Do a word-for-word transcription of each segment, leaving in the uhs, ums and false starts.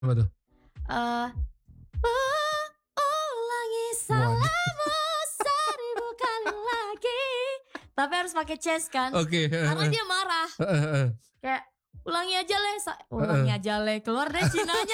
Apa tuh? Eh, uh, ulangi salahmu seribu kali lagi. Tapi harus pakai chest kan? Oke. Okay. Karena dia marah. Kayak ulangi aja le, ulangi aja le, keluar deh Cinanya.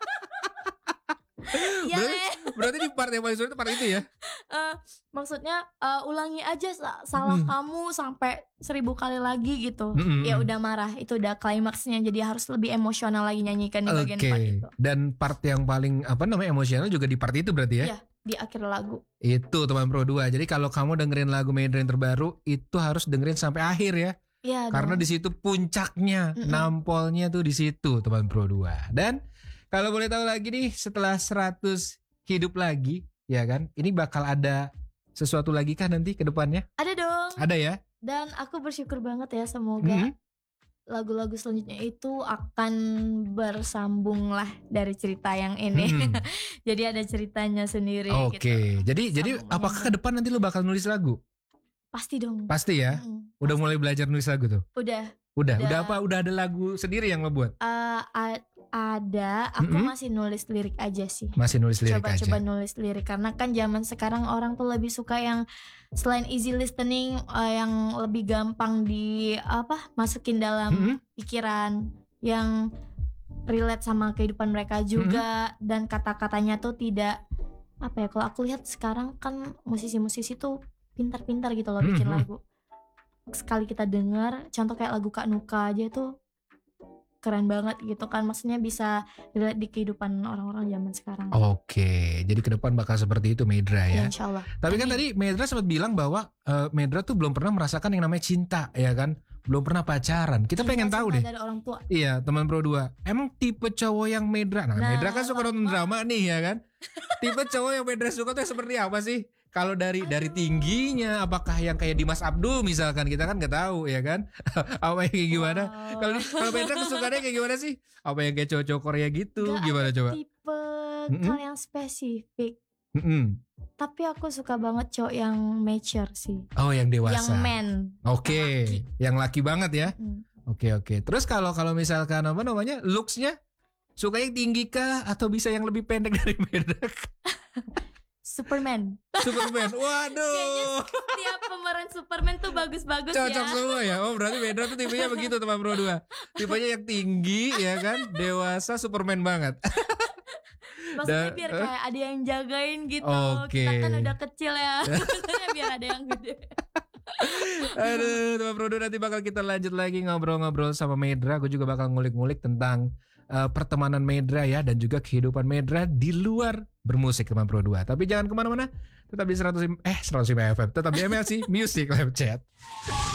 Ya, berarti, berarti di part yang paling sulit itu part itu ya? Uh, maksudnya uh, ulangi aja salah hmm. kamu sampai seribu kali lagi gitu. Hmm. Ya udah marah, itu udah klimaksnya, jadi harus lebih emosional lagi nyanyikan di bagian okay. part itu. Dan part yang paling apa namanya emosional juga di part itu berarti ya? Iya, di akhir lagu. Itu teman Pro dua. Jadi kalau kamu dengerin lagu Medra yang terbaru itu harus dengerin sampai akhir ya. Iya. Karena di situ puncaknya, Mm-mm. nampolnya tuh di situ teman Pro dua. Dan kalau boleh tahu lagi nih, setelah seratus hidup lagi, ya kan? Ini bakal ada sesuatu lagi kah nanti ke depannya? Ada dong. Ada ya? Dan aku bersyukur banget ya, semoga hmm. lagu-lagu selanjutnya itu akan bersambung lah dari cerita yang ini. Hmm. Jadi ada ceritanya sendiri. Oke, okay. gitu. Jadi Sambung jadi apakah ke depan nanti lu bakal nulis lagu? Pasti dong. Pasti ya? Hmm, Udah pasti. Mulai belajar nulis lagu tuh? Udah. Udah, udah, udah apa? Udah ada lagu sendiri yang lo buat? Uh, ada, aku mm-hmm. masih nulis lirik aja sih. Masih nulis lirik coba, aja. Coba-coba nulis lirik, karena kan zaman sekarang orang tuh lebih suka yang selain easy listening, uh, yang lebih gampang di apa masukin dalam mm-hmm. pikiran, yang relate sama kehidupan mereka juga, mm-hmm. dan kata-katanya tuh tidak apa ya? Kalau aku lihat sekarang kan musisi-musisi tuh pintar-pintar gitu loh bikin mm-hmm. lagu. Sekali kita dengar, contoh kayak lagu Kak Nuka aja tuh keren banget gitu kan, maksudnya bisa dilihat di kehidupan orang-orang zaman sekarang. Oke, jadi ke depan bakal seperti itu Medra ya. Ya insya Allah. Tapi kan tadi Medra sempat bilang bahwa uh, Medra tuh belum pernah merasakan yang namanya cinta, ya kan? Belum pernah pacaran. Kita cinta, pengen tahu deh. Dari orang tua. Iya, teman Pro dua. Emang tipe cowok yang Medra, nah, nah Medra kan suka nonton drama nih ya kan? Tipe cowok yang Medra suka tuh seperti apa sih? Kalau dari Aduh. dari tingginya, apakah yang kayak Dimas Abdul misalkan, kita kan nggak tahu ya kan? Apa yang kayak gimana? Kalau wow. kalau Medra kesukaannya kayak gimana sih? Apa yang kayak cowok-cowok Korea gitu? Gak gimana coba? Tipe mm-hmm. kalau yang spesifik. Mm-hmm. Tapi aku suka banget cowok yang mature sih. Oh, yang dewasa. Yang man. Oke, okay. Yang laki banget ya. Oke mm. oke. Okay, okay. Terus kalau kalau misalkan apa namanya looks-nya, suka yang tinggi kah atau bisa yang lebih pendek dari Medra? Superman. Superman. Waduh. Tiap pemeran Superman tuh bagus-bagus Cocok ya. Cocok semua ya. Oh berarti Medra tuh tipenya begitu teman Pro dua. Tipenya yang tinggi ya kan, dewasa, Superman banget. Maksudnya biar uh, kayak ada yang jagain gitu. Okay. Kita kan udah kecil ya. Maksudnya biar ada yang gede. Aduh, teman Pro dua, nanti bakal kita lanjut lagi ngobrol-ngobrol sama Medra. Gue juga bakal ngulik-ngulik tentang uh, pertemanan Medra ya, dan juga kehidupan Medra di luar bermusik teman Pro dua. Tapi jangan kemana-mana, tetap di seratus eh seratus lima F M, tetap di M L C Music Live Chat.